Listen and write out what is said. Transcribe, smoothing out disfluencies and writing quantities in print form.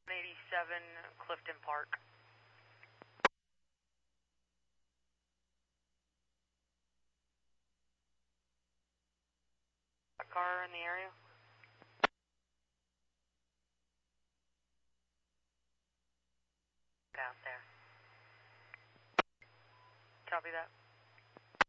87 Clifton Park. A car in the area? Out there. Copy that.